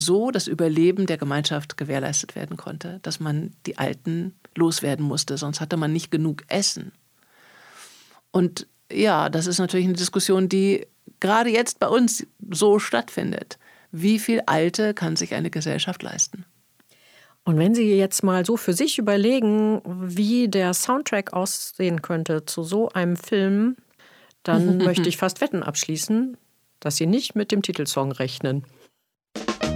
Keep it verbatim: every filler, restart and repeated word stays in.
so das Überleben der Gemeinschaft gewährleistet werden konnte, dass man die Alten loswerden musste, sonst hatte man nicht genug Essen. Und ja, das ist natürlich eine Diskussion, die gerade jetzt bei uns so stattfindet. Wie viel Alte kann sich eine Gesellschaft leisten? Und wenn Sie jetzt mal so für sich überlegen, wie der Soundtrack aussehen könnte zu so einem Film, dann möchte ich fast Wetten abschließen, dass Sie nicht mit dem Titelsong rechnen.